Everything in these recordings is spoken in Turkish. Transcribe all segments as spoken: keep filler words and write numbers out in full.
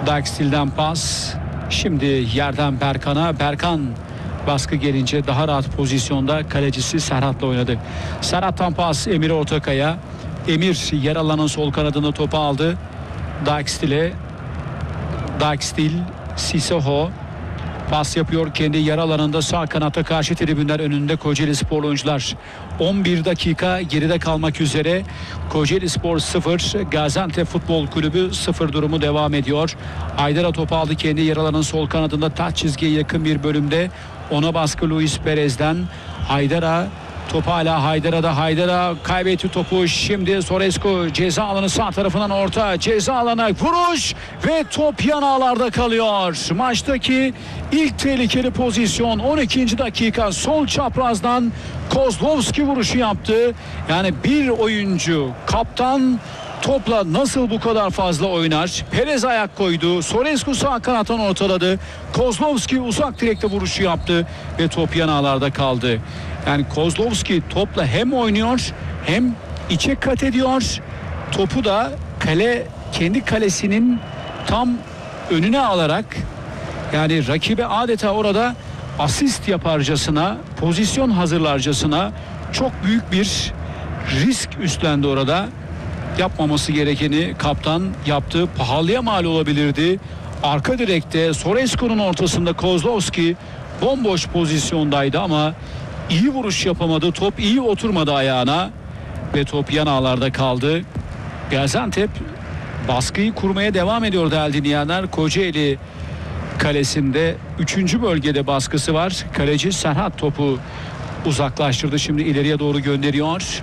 Daxtil'den pas. Şimdi yerden Berkan'a. Berkan baskı gelince daha rahat pozisyonda kalecisi Serhat'la oynadı. Serhat'tan pas Emir Ortakaya. Emir yer alanın sol kanadında topu aldı. Daxtil'e. Daxtil, Sissoko pas yapıyor kendi yer alanında sağ kanata, karşı tribünler önünde Kocaeli Spor oyuncular. on bir dakika geride kalmak üzere. Kocaeli Spor sıfır, Gaziantep Futbol Kulübü sıfır durumu devam ediyor. Aydara topu aldı kendi yer alanın sol kanadında, taç çizgiye yakın bir bölümde. Ona baskı Luis Perez'den. Haydara topu hala Haydara'da. Haydara kaybetti topu. Şimdi Sorescu ceza alanı sağ tarafından orta. Ceza alanı vuruş ve top yan ağlarda kalıyor. Maçtaki ilk tehlikeli pozisyon on ikinci dakika. Sol çaprazdan Kozlovski vuruşu yaptı. Yani bir oyuncu, kaptan topla nasıl bu kadar fazla oynar? Perez ayak koydu. Sorescu sağ kanattan ortaladı. Kozlovski uzak direkte vuruşu yaptı ve top yan ağlarda kaldı. Yani Kozlovski topla hem oynuyor hem içe kat ediyor. Topu da kale, kendi kalesinin tam önüne alarak, yani rakibe adeta orada asist yaparcasına, pozisyon hazırlarcasına çok büyük bir risk üstlendi orada. Yapmaması gerekeni kaptan yaptı. Pahalıya mal olabilirdi. Arka direkte Sorescu'nun ortasında Kozlovski bomboş pozisyondaydı ama iyi vuruş yapamadı. Top iyi oturmadı ayağına ve top yan ağlarda kaldı. Gaziantep baskıyı kurmaya devam ediyor değerli dinleyenler. Kocaeli kalesinde üçüncü bölgede baskısı var. Kaleci Serhat topu uzaklaştırdı. Şimdi ileriye doğru gönderiyor.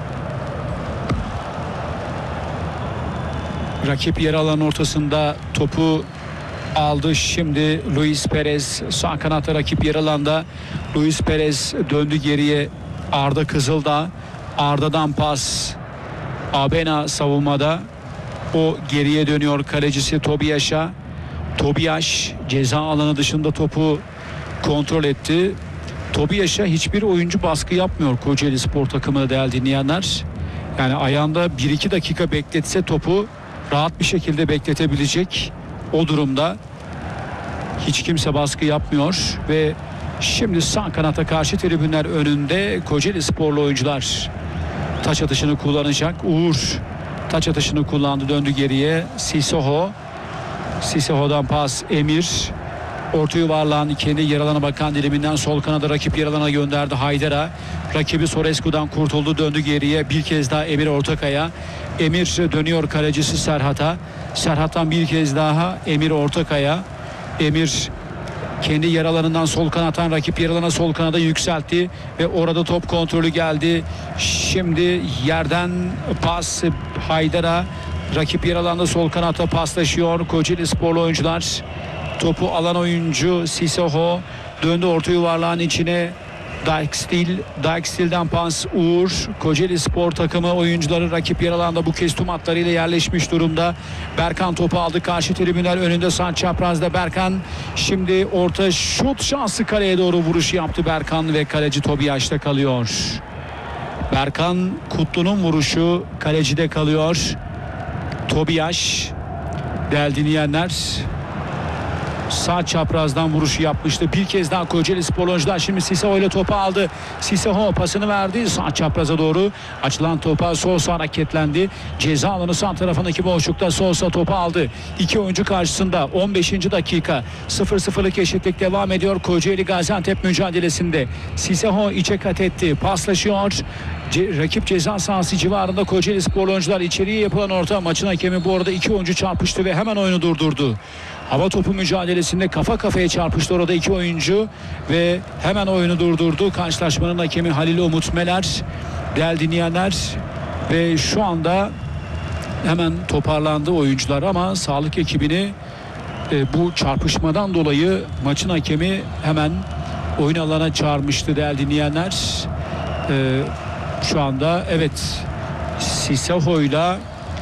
Rakip yer alan ortasında topu aldı. Şimdi Luis Perez sağ kanatta, rakip yer alanda. Luis Perez döndü geriye. Arda Kızıldağ. Arda'dan pas. Abena savunmada. O geriye dönüyor kalecisi Tobiaş'a. Tobiaş ceza alanı dışında topu kontrol etti. Tobiaş'a hiçbir oyuncu baskı yapmıyor Kocaeli Spor takımı değerli dinleyenler. Yani ayağında bir iki dakika bekletse topu rahat bir şekilde bekletebilecek o durumda. Hiç kimse baskı yapmıyor ve şimdi sağ kanata, karşı tribünler önünde Kocaeli Sporlu oyuncular taç atışını kullanacak. Uğur taç atışını kullandı, döndü geriye. Sissoko. Sissoko'dan pas Emir. Orta yuvarlağın kendi yer alana bakan diliminden sol kanada rakip yer alana gönderdi Haydara. Rakibi Sorescu'dan kurtuldu, döndü geriye. Bir kez daha Emir Ortakaya. Emir dönüyor kalecisi Serhat'a. Serhat'tan bir kez daha Emir Ortakaya. Emir kendi yer alanından sol kanattan rakip yer alana sol kanada yükseltti ve orada top kontrolü geldi. Şimdi yerden pas Haydar'a. Rakip yer alanda sol kanatta paslaşıyor Kocaeli Sporlu oyuncular. Topu alan oyuncu Sissoko döndü orta yuvarlağın içine. Daxtil, Daxtil'den pas Uğur. Kocaeli Spor takımı oyuncuları rakip yer alanda bu kez tüm hatlarıyla yerleşmiş durumda. Berkan topu aldı, karşı tribünler önünde sağ çaprazda Berkan. Şimdi orta şut şansı, kaleye doğru vuruş yaptı Berkan ve kaleci Tobiaş'ta kalıyor. Berkan Kutlu'nun vuruşu kalecide kalıyor. Tobiaş değerli dinleyenler sağ çaprazdan vuruşu yapmıştı. Bir kez daha Kocaeli Spor oyuncular şimdi Sissoko ile topu aldı. Sissoko pasını verdi sağ çapraza doğru. Açılan topa Sosa hareketlendi. Ceza alanı sağ tarafındaki boşlukta Sosa topu aldı. İki oyuncu karşısında on beşinci dakika sıfır sıfırlık eşitlik devam ediyor Kocaeli Gaziantep mücadelesinde. Sissoko içe kat etti. Paslaşıyor. Ce- rakip ceza sahası civarında Kocaeli Spor oyuncular, içeriye yapılan orta, maçın hakemi bu arada iki oyuncu çarpıştı ve hemen oyunu durdurdu. Hava topu mücadelesinde kafa kafaya çarpıştı orada iki oyuncu ve hemen oyunu durdurdu. Karşılaşmanın hakemi Halil Umut Meler değerli dinleyenler ve şu anda hemen toparlandı oyuncular ama sağlık ekibini e, bu çarpışmadan dolayı maçın hakemi hemen oyun alana çağırmıştı değerli dinleyenler. E, şu anda evet Sissoko ile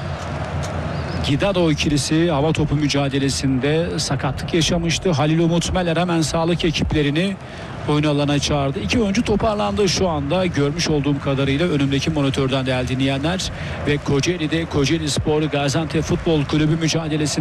Gidado ikilisi hava topu mücadelesinde sakatlık yaşamıştı. Halil Umut Meler hemen sağlık ekiplerini oyun alanına çağırdı. İki oyuncu toparlandı şu anda görmüş olduğum kadarıyla önümdeki monitörden değerli dinleyenler ve Kocaeli'de Kocaeli Spor Gaziantep Futbol Kulübü mücadelesinde